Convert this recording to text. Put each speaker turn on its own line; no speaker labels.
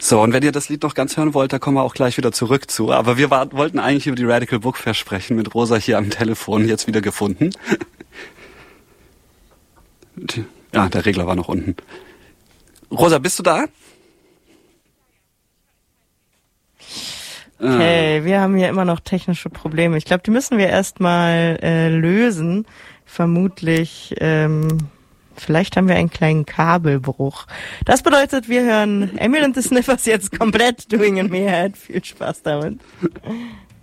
So, und wenn ihr das Lied noch ganz hören wollt, da kommen wir auch gleich wieder zurück zu. Aber wir wollten eigentlich über die Radical Book Fair sprechen, mit Rosa hier am Telefon, jetzt wieder gefunden. Ja, der Regler war noch unten. Rosa, bist du da?
Okay, wir haben hier immer noch technische Probleme. Ich glaube, die müssen wir erstmal lösen. Vermutlich, vielleicht haben wir einen kleinen Kabelbruch. Das bedeutet, wir hören Emil and the Sniffers jetzt komplett Doing in Me Head. Viel Spaß damit.